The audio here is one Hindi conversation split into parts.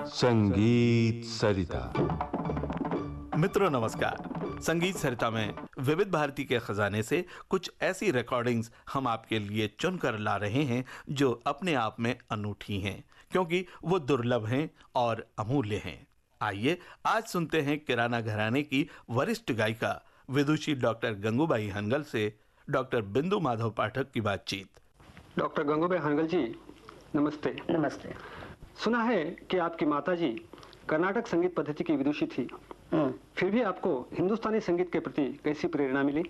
संगीत सरिता। मित्रों नमस्कार। संगीत सरिता में विविध भारती के खजाने से कुछ ऐसी रिकॉर्डिंग्स हम आपके लिए चुनकर ला रहे हैं जो अपने आप में अनूठी हैं, क्योंकि वो दुर्लभ हैं और अमूल्य हैं। आइए आज सुनते हैं किराना घराने की वरिष्ठ गायिका विदुषी डॉक्टर गंगूबाई हनगल से डॉक्टर बिंदु माधव पाठक की बातचीत। डॉक्टर गंगूबाई हनगल जी, नमस्ते। नमस्ते। सुना है कि आपकी माताजी कर्नाटक संगीत पद्धति की विदुषी थी, फिर भी आपको हिंदुस्तानी संगीत के प्रति कैसी प्रेरणा मिली?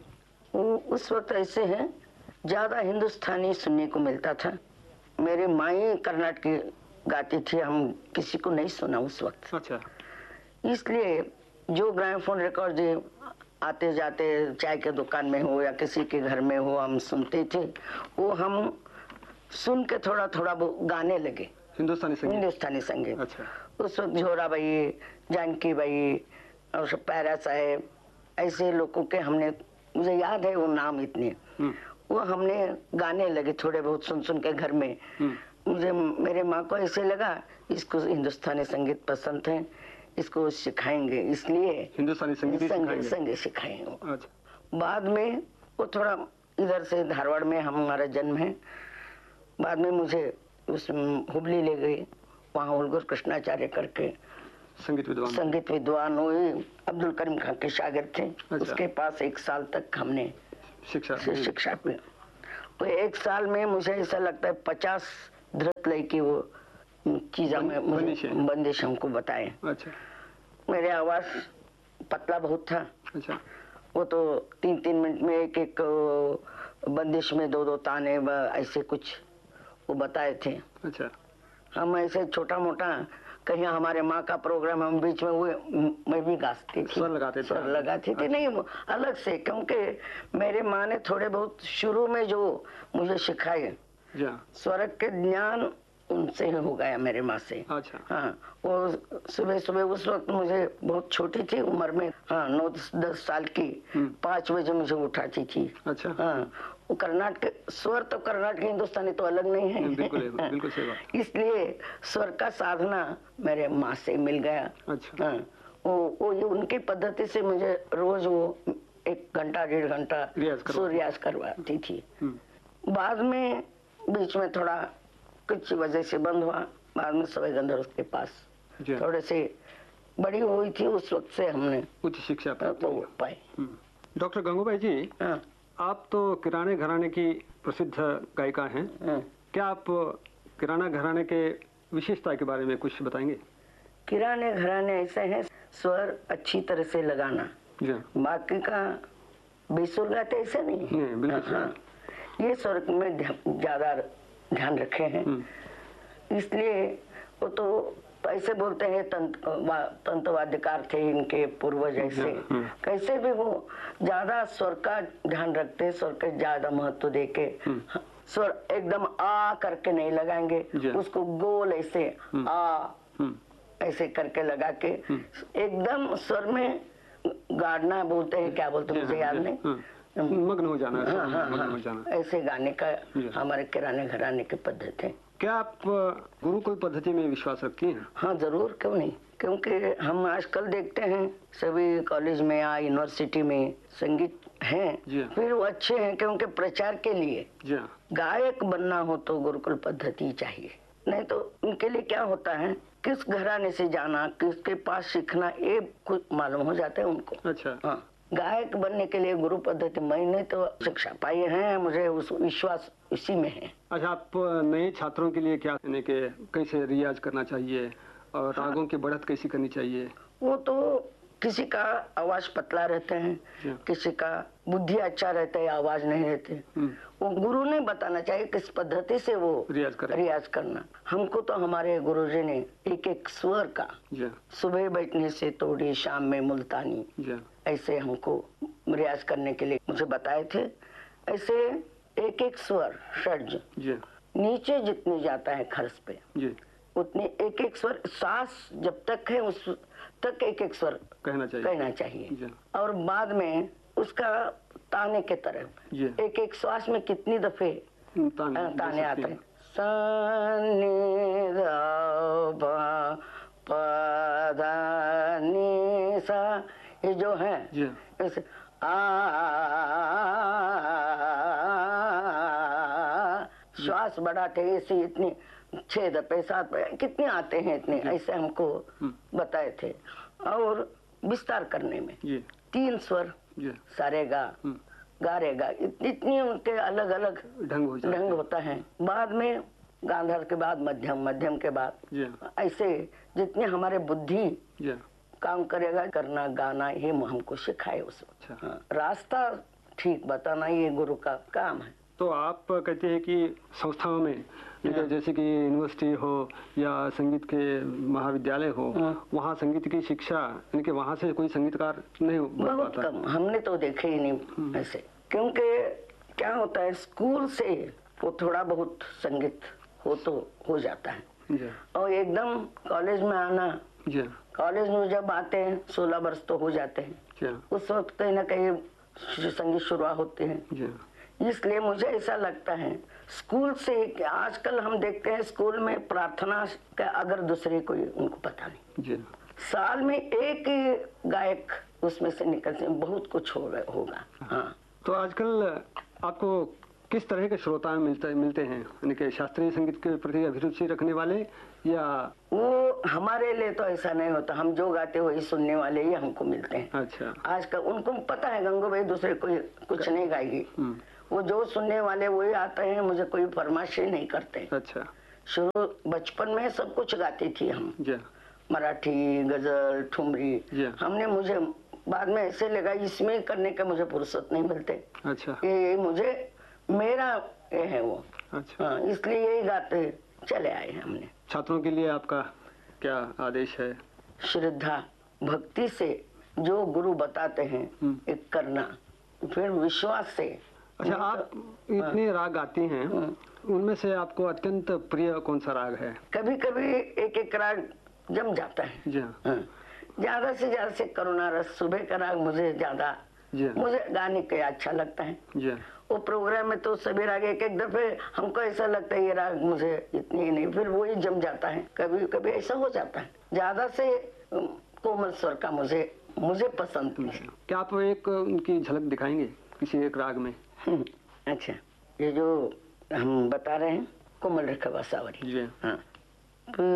उस वक्त ऐसे है, ज्यादा हिंदुस्तानी सुनने को मिलता था। मेरे माई कर्नाटक गाती थी, हम किसी को नहीं सुना उस वक्त। अच्छा। इसलिए जो ग्रामोफोन रिकॉर्ड आते जाते चाय के दुकान में हो या किसी के घर में हो, हम सुनते थे। वो हम सुन के थोड़ा थोड़ा गाने लगे हिंदुस्तानी संगीत। अच्छा। उस वक्त झोराबाई, जानकी बाई और पैरा साहेब, ऐसे लोगों के हमने, मुझे याद है वो नाम इतने, वो हमने गाने लगे थोड़े बहुत सुन सुन के घर में। मुझे, मेरे माँ को ऐसे लगा इसको हिंदुस्तानी संगीत पसंद है, इसको सिखाएंगे, इसलिए हिंदुस्तानी संगीत सिखाएंगे। अच्छा। बाद में वो थोड़ा इधर से धारवाड़ में हमारा जन्म है, बाद में मुझे उस हुबली ले गई, वहाँ उलगुर कृष्णाचार्य करके संगीत विद्वान हुए, अब्दुल करीम खान के शागिर्द थे। अच्छा। उसके पास 1 साल तक हमने शिक्षा की। वो 1 साल में मुझे ऐसा लगता है 50 धृत लय की वो चीज़ा में बंदिश हमको बताए। अच्छा। मेरे आवाज पतला बहुत था। अच्छा। वो तो 3-3 मिनट में एक बंदिश में 2-2 ताने ऐसे कुछ वो बताए थे। अच्छा। हम ऐसे छोटा मोटा कहीं हमारे माँ का प्रोग्राम हम बीच में हुए, मैं भी गाती थी, स्वर लगाती थी। नहीं अलग से, क्योंकि मेरे माँ ने थोड़े बहुत शुरू में जो मुझे सिखाए स्वर के ज्ञान उनसे हो गया, मेरे माँ से। अच्छा। हाँ, वो सुबह सुबह उस वक्त मुझे बहुत छोटी थी उम्र में, हाँ 9-10 साल की, 5 बजे मुझे उठाती थी। अच्छा। हाँ, वो कर्नाटक स्वर तो कर्नाटक हिंदुस्तानी तो अलग नहीं है। बिल्कुल सही बात। इसलिए स्वर का साधना मेरे माँ से मिल गया। अच्छा। हाँ, वो ये उनकी पद्धति से मुझे रोज वो 1 घंटा 1.5 घंटा रियाज करवाती थी। बाद में बीच में थोड़ा कुछ वजह से बंद हुआ, बाद में सवै गंधर्व के पास थोड़े से बड़ी हुई थी, उस वक्त से हमने उच्च शिक्षा पाई। डॉक्टर गंगूबाई जी, हाँ। आप तो किराने घराने की प्रसिद्ध गायिका हैं। क्या आप किराना घराने के विशेषता के बारे में कुछ बताएंगे? किराने घराने ऐसे हैं, स्वर अच्छी तरह से लगाना, बाकी का बेसुर गाते ऐसे नहीं है। बिल्कुल। हाँ, ये स्वर में ज्यादा ध्यान रखे हैं, इसलिए वो तो ऐसे बोलते हैं तंतवाद्यकार थे इनके पूर्वज, ऐसे कैसे भी वो ज्यादा स्वर का ध्यान रखते, स्वर का ज्यादा महत्व देके स्वर एकदम आ करके नहीं लगाएंगे, उसको गोल ऐसे आ ऐसे करके लगा के एकदम स्वर में गाड़ना बोलते हैं, क्या बोलते हैं मुझे याद नहीं, मग्न हो जाना। हाँ, ऐसे गाने का हमारे किराने घराने की पद्धति है। क्या आप गुरुकुल पद्धति में विश्वास रखती हैं? हाँ जरूर, क्यों नहीं, क्योंकि हम आजकल देखते हैं सभी कॉलेज में या यूनिवर्सिटी में संगीत हैं, फिर वो अच्छे हैं, क्योंकि प्रचार के लिए गायक बनना हो तो गुरुकुल पद्धति चाहिए, नहीं तो उनके लिए क्या होता है, किस घराने से जाना, किसके पास सीखना, ये कुछ मालूम हो जाता है उनको। अच्छा। हाँ, गायक बनने के लिए गुरु पद्धति मैंने तो शिक्षा पाई है, मुझे उस विश्वास इसी में है। अच्छा, आप नए छात्रों के लिए क्या कहने के कैसे रियाज करना चाहिए और रागों की बढ़त कैसी करनी चाहिए? वो तो किसी का आवाज पतला रहते हैं, किसी का बुद्धि अच्छा रहता है, आवाज नहीं रहती, वो गुरु ने बताना चाहिए किस पद्धति से वो रियाज करना। हमको तो हमारे गुरुजी ने एक स्वर का सुबह बैठने से तोड़ी, शाम में मुल्तानी, ऐसे हमको रियाज करने के लिए मुझे बताए थे। ऐसे एक स्वर षड्ज नीचे जितने जाता है खर्च पे उतने एक स्वर, सांस जब तक है उस तक एक स्वर कहना चाहिए। और बाद में उसका ताने के तरह एक श्वास में कितनी दफे ताने आते हैं, प ध नि सा, ये जो है ऐसे श्वास बढ़ाते ऐसे इतनी 6 दफे 7 कितने आते हैं इतने, ऐसे हमको बताए थे। और विस्तार करने में 3 स्वर सारे गा गा रे गा, इतनी उनके अलग अलग ढंग होता है। बाद में गांधार के बाद मध्यम, मध्यम के बाद ऐसे जितने हमारे बुद्धि काम करेगा, करना गाना ये हमको सिखाए उस वक्त। रास्ता ठीक बताना ये गुरु का काम है। तो आप कहते हैं कि संस्थाओं में जैसे कि यूनिवर्सिटी हो या संगीत के महाविद्यालय हो, वहाँ संगीत की शिक्षा यानी कि वहाँ से कोई संगीतकार नहीं बहुत कम, हमने तो देखे ही नहीं ऐसे। क्योंकि क्या होता है, स्कूल से वो थोड़ा बहुत संगीत हो तो हो जाता है, और एकदम कॉलेज में आना, कॉलेज में जब आते हैं 16 वर्ष तो हो जाते हैं, उस वक्त कहीं ना कहीं संगीत शुरुआत होते हैं। इसलिए मुझे ऐसा लगता है स्कूल से, आजकल हम देखते हैं स्कूल में प्रार्थना का अगर दूसरे कोई उनको पता नहीं, साल में एक ही गायक उसमें से निकलते, बहुत कुछ होगा। हाँ, तो आजकल आपको किस तरह के श्रोता मिलते हैं, यानी कि शास्त्रीय संगीत के प्रति अभिरुचि रखने वाले, या वो हमारे लिए तो ऐसा नहीं होता, हम जो गाते वही सुनने वाले ही हमको मिलते हैं। अच्छा, आजकल उनको पता है गंगू भाई दूसरे कोई कुछ नहीं गाएगी, वो जो सुनने वाले वही आते हैं, मुझे कोई फरमाइश नहीं करते। अच्छा, शुरू बचपन में सब कुछ गाती थी हम, मराठी, गजल, ठुमरी। हमने मुझे बाद में ऐसे लगा इसमें करने का मुझे फुर्सत नहीं मिलते। अच्छा, ये मुझे मेरा ये है वो। अच्छा, हाँ, इसलिए यही गाते चले आए हैं हमने। छात्रों के लिए आपका क्या आदेश है? श्रद्धा भक्ति से जो गुरु बताते हैं एक करना, फिर विश्वास से। अच्छा, आप इतने राग गाती हैं, उनमें से आपको अत्यंत प्रिय कौन सा राग है? कभी कभी एक एक राग जम जाता है। ज्यादा से ज्यादा से करुणा रस, सुबह का राग मुझे ज्यादा, मुझे गाने के अच्छा लगता है। वो प्रोग्राम में तो सभी राग एक एक दफे हमको ऐसा लगता है ये राग मुझे इतनी नहीं, फिर वो ही जम जाता है। कभी कभी ऐसा हो जाता है, ज्यादा से कोमल स्वर का मुझे पसंद है। क्या आप एक उनकी झलक दिखाएंगे किसी एक राग में? अच्छा, ये जो हम बता रहे हैं कोमल रेखा बासावरी। जी, हाँ।